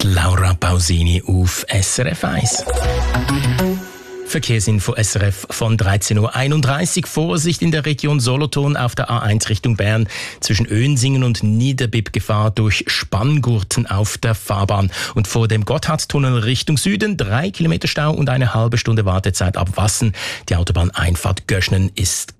Laura Pausini auf SRF 1. Verkehrsinfo SRF von 13.31 Uhr. Vorsicht in der Region Solothurn auf der A1 Richtung Bern. Zwischen Önsingen und Niederbipp Gefahr durch Spanngurten auf der Fahrbahn. Und vor dem Gotthardtunnel Richtung Süden 3 Kilometer Stau und eine halbe Stunde Wartezeit ab Wassen. Die Autobahneinfahrt Göschnen ist